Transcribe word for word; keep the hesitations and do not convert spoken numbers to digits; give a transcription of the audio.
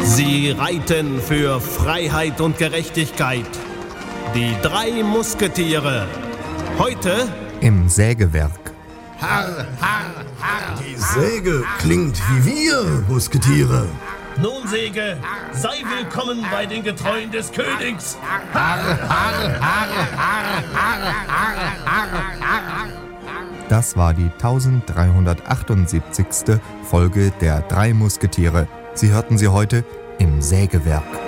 Sie reiten für Freiheit und Gerechtigkeit. Die drei Musketiere. Heute im Sägewerk. Harr, harr, harr. Die Säge klingt wie wir, Musketiere. Nun, Säge, sei willkommen bei den Getreuen des Königs. Harr, harr, harr, harr, harr, harr, harr, harr. Das war die dreizehnhundertachtundsiebzigste Folge der Drei Musketiere. Sie hörten sie heute im Sägewerk.